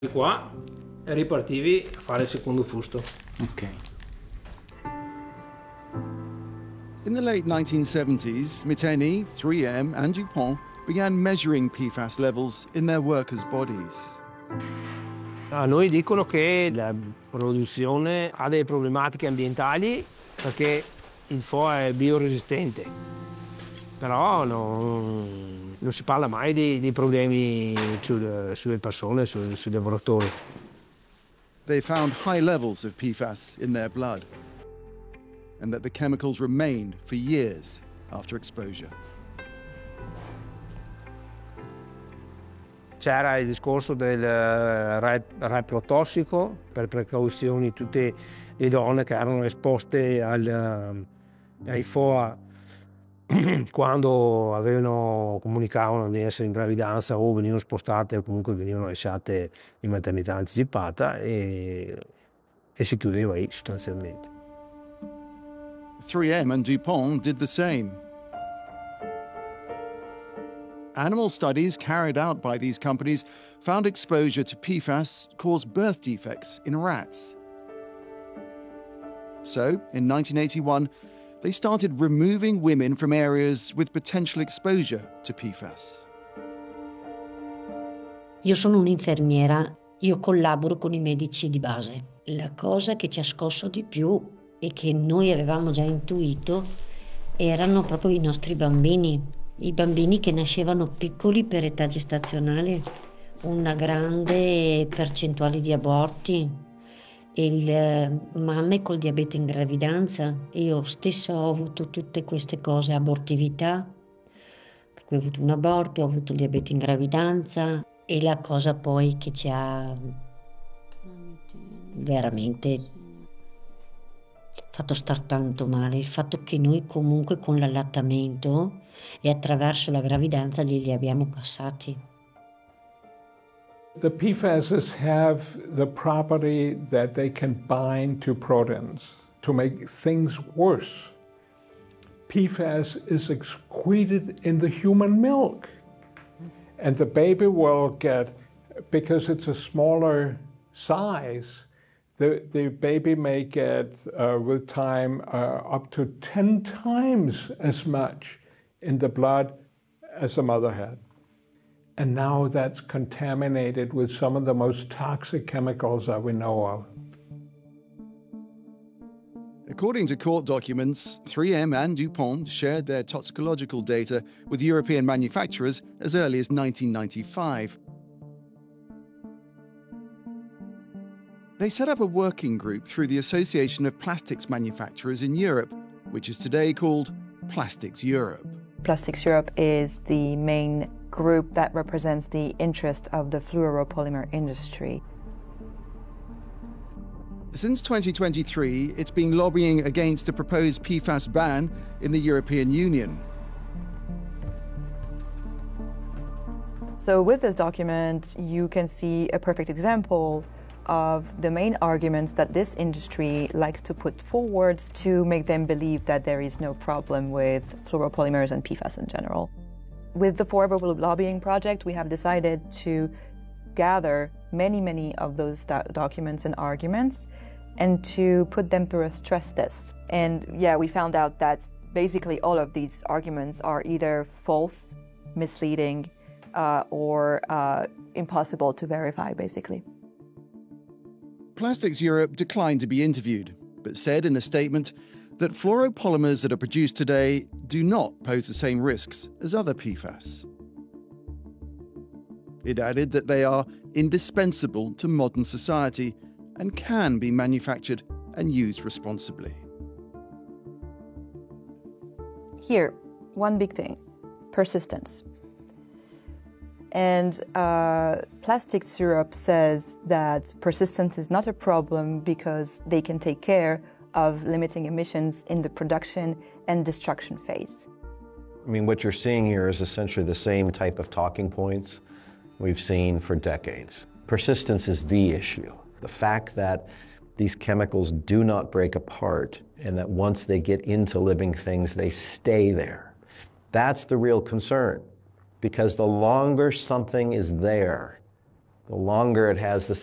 Di qua e ripartivi a fare il secondo fusto. Ok. In the late 1970s, Miteni, 3M and DuPont began measuring PFAS levels in their workers' bodies. A noi dicono che la produzione ha delle problematiche ambientali perché il FOA è bioresistente, però non si parla mai di problemi sulle persone, sui lavoratori. They found high levels of PFAS in their blood, and that the chemicals remained for years after exposure. C'era il discorso del reprotossico, per precauzioni tutte le donne che erano esposte ai FOA quando comunicavano di essere in gravidanza o venivano spostate o comunque venivano lasciate in maternità anticipata e si chiudeva lì sostanzialmente. 3M and DuPont did the same. Animal studies carried out by these companies found exposure to PFAS caused birth defects in rats. So, in 1981, they started removing women from areas with potential exposure to PFAS. Io sono un'infermiera, io collaboro con i medici di base. La cosa che ci ha scosso di più e che noi avevamo già intuito erano proprio i nostri bambini. I bambini che nascevano piccoli per età gestazionale, una grande percentuale di aborti, mamme col diabete in gravidanza. Io stessa ho avuto tutte queste cose, abortività, per cui ho avuto un aborto, ho avuto il diabete in gravidanza e la cosa poi che ci ha veramente fatto star tanto male, il fatto che noi comunque con l'allattamento e attraverso la gravidanza li abbiamo passati. The PFASs have the property that they can bind to proteins to make things worse. PFAS is excreted in the human milk, and the baby will get, because it's a smaller size, the baby may get, with time, up to 10 times as much in the blood as the mother had. And now that's contaminated with some of the most toxic chemicals that we know of. According to court documents, 3M and DuPont shared their toxicological data with European manufacturers as early as 1995. They set up a working group through the Association of Plastics Manufacturers in Europe, which is today called Plastics Europe. Plastics Europe is the main group that represents the interest of the fluoropolymer industry. Since 2023, it's been lobbying against a proposed PFAS ban in the European Union. So with this document, you can see a perfect example of the main arguments that this industry likes to put forward to make them believe that there is no problem with fluoropolymers and PFAS in general. With the Forever Blue lobbying project, we have decided to gather many of those documents and arguments and to put them through a stress test. And yeah, we found out that basically all of these arguments are either false, misleading, or impossible to verify, basically. Plastics Europe declined to be interviewed, but said in a statement that fluoropolymers that are produced today do not pose the same risks as other PFAS. It added that they are indispensable to modern society and can be manufactured and used responsibly. Here, one big thing, persistence. And Plastics Europe says that persistence is not a problem because they can take care of limiting emissions in the production and destruction phase. I mean, what you're seeing here is essentially the same type of talking points we've seen for decades. Persistence is the issue. The fact that these chemicals do not break apart and that once they get into living things, they stay there. That's the real concern. Because the longer something is there, the longer it has the